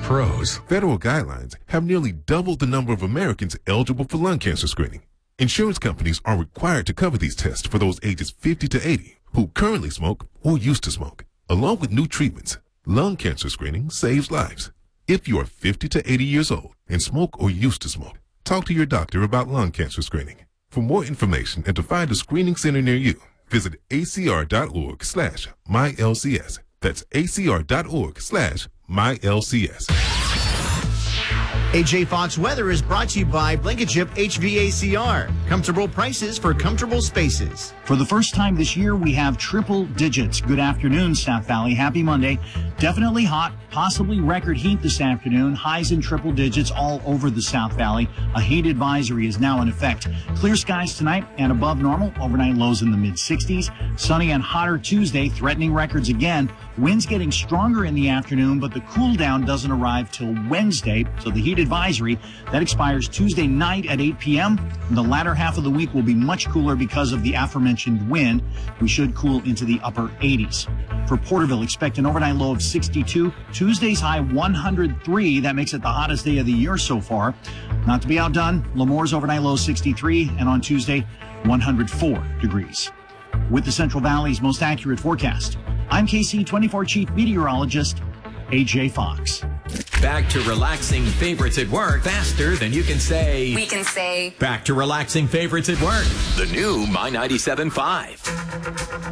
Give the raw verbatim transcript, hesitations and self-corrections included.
pros. Federal guidelines have nearly doubled the number of Americans eligible for lung cancer screening. Insurance companies are required to cover these tests for those ages fifty to eighty who currently smoke or used to smoke. Along with new treatments, lung cancer screening saves lives. If you are fifty to eighty years old and smoke or used to smoke, talk to your doctor about lung cancer screening. For more information and to find a screening center near you, visit acr.org slash MyLCS. That's acr.org slash MyLCS. A J Fox Weather is brought to you by Blankenship H V A C R. Comfortable prices for comfortable spaces. For the first time this year, we have triple digits. Good afternoon, South Valley. Happy Monday. Definitely hot, possibly record heat this afternoon. Highs in triple digits all over the South Valley. A heat advisory is now in effect. Clear skies tonight and above normal. Overnight lows in the mid sixties. Sunny and hotter Tuesday, threatening records again. Winds getting stronger in the afternoon, but the cool down doesn't arrive till Wednesday. So the heat advisory that expires Tuesday night at eight p.m. The latter half of the week will be much cooler because of the aforementioned wind. We should cool into the upper eighties. For Porterville, expect an overnight low of sixty-two. Tuesday's high one hundred three. That makes it the hottest day of the year so far. Not to be outdone, Lemore's overnight low sixty-three, and on Tuesday, one hundred four degrees. With the Central Valley's most accurate forecast, I'm K C twenty-four Chief Meteorologist A J Fox. Back to relaxing favorites at work faster than you can say. We can say. Back to relaxing favorites at work. The new My ninety-seven point five.